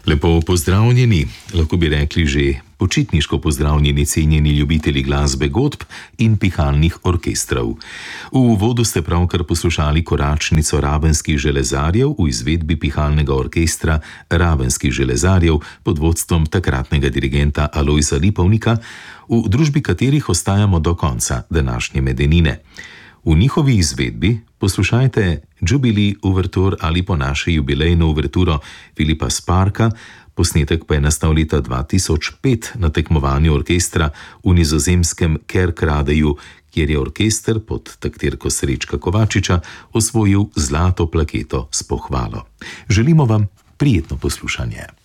Lepo pozdravljeni, lahko bi rekli že počitniško pozdravljeni cenjeni ljubitelji glasbe godb in pihalnih orkestrov. V uvodu ste pravkar poslušali koračnico Ravenskih železarjev v izvedbi pihalnega orkestra Ravenskih železarjev pod vodstvom takratnega dirigenta Alojza Lipovnika, v družbi katerih ostajamo do konca današnje medenine. V njihovi izvedbi poslušajte Jubilee uvertur ali po naše jubilejno uverturo Philippa Sparka, posnetek pa je nastal leta 2005 na tekmovanju orkestra v nizozemskem Kerkradeju, kjer je orkester pod taktirko Srečka Kovačiča osvojil zlato plaketo s pohvalo. Želimo vam prijetno poslušanje.